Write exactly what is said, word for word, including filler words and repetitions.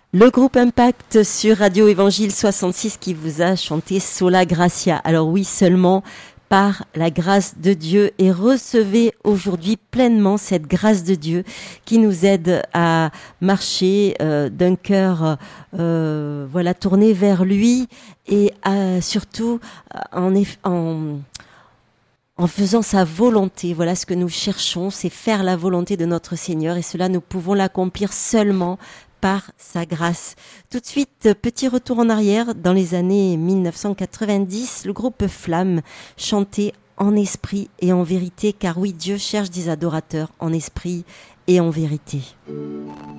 Le groupe Impact sur Radio Évangile soixante-six qui vous a chanté Sola Gratia. Alors oui, seulement par la grâce de Dieu, et recevez aujourd'hui pleinement cette grâce de Dieu qui nous aide à marcher euh, d'un cœur euh, voilà, tourné vers lui, et à, surtout en, en, en faisant sa volonté. Voilà ce que nous cherchons, c'est faire la volonté de notre Seigneur, et cela nous pouvons l'accomplir seulement par sa grâce. Tout de suite, petit retour en arrière, dans les années mille neuf cent quatre-vingt-dix, le groupe Flamme chantait en esprit et en vérité, car oui, Dieu cherche des adorateurs en esprit et en vérité.